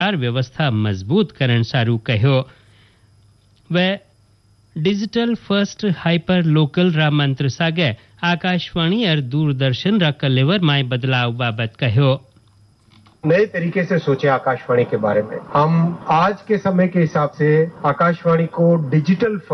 आधार व्यवस्था मजबूत करण सारू कहो। वे डिजिटल फर्स्ट हाइपर लोकल रा मंत्र सागे आकाशवाणी और दूरदर्शन रा कलेवर माय बदलाव बाबत कहो। नए तरीके से सोचे आकाशवाणी के बारे में। हम आज के समय के हिसाब से आकाशवाणी को डिजिटल